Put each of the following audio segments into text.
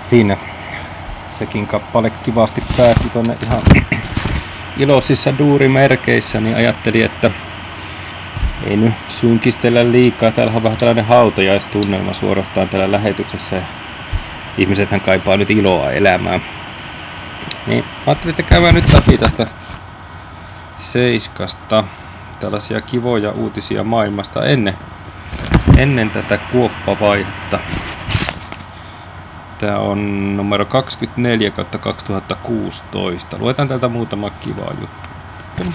Siinä sekin kappale kivasti päätti tonne ihan iloisissa duurimerkeissä, niin ajattelin, että ei nyt synkistellä liikaa. Täällä on vähän tällainen hautajaistunnelma suorastaan täällä lähetyksessä. Ihmisethän kaipaa nyt iloa elämään. Niin ajattelin, että käydään nyt läpi tästä Seiskasta tällaisia kivoja uutisia maailmasta ennen tätä kuoppavaihetta. Tää on numero 24/2016. Luetaan täältä muutama kiva juttu.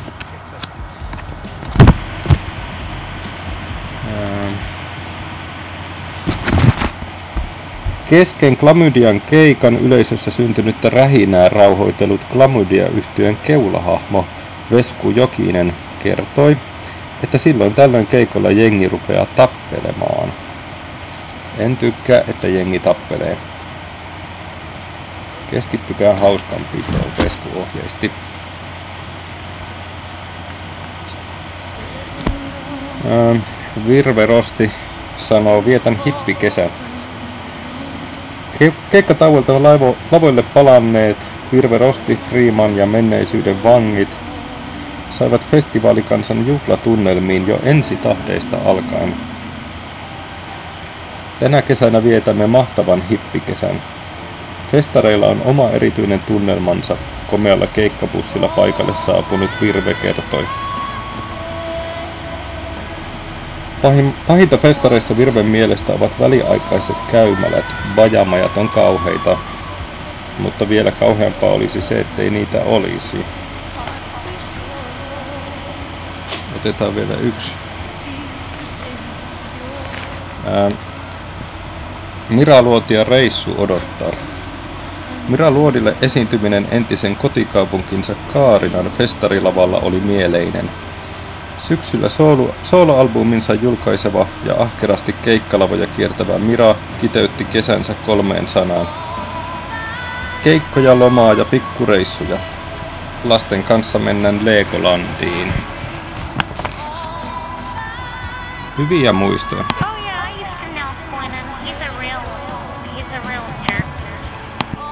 Kesken Klamydian keikan yleisössä syntynyttä rähinää rauhoitellut Klamydia-yhtyeen keulahahmo Vesku Jokinen kertoi, että silloin tällöin keikolla jengi rupeaa tappelemaan. En tykkää, että jengi tappelee. Keskittykää hauskanpitoon, Vesku ohjeisti. Virve Rosti sanoo, vietän hippikesän. Keikkatauolta on lavoille palanneet Virve Rosti, Freeman ja menneisyyden vangit saivat festivaalikansan juhlatunnelmiin jo ensitahdeista alkaen. Tänä kesänä vietämme mahtavan hippikesän. Festareilla on oma erityinen tunnelmansa, komealla keikkabussilla paikalle saapunut Virve kertoi. Pahinta festareissa Virven mielestä ovat väliaikaiset käymälät, bajamajat on kauheita, mutta vielä kauheampaa olisi se, ettei niitä olisi. Otetaan vielä yksi. Mira Luotia reissu odottaa. Mira Luodille esiintyminen entisen kotikaupunkinsa Kaarinan festarilavalla oli mieleinen. Syksyllä soloalbuminsa julkaiseva ja ahkerasti keikkalavoja kiertävä Mira kiteytti kesänsä 3 sanaan. Keikkoja, lomaa ja pikkureissuja. Lasten kanssa mennään Legolandiin. Hyviä muistoja.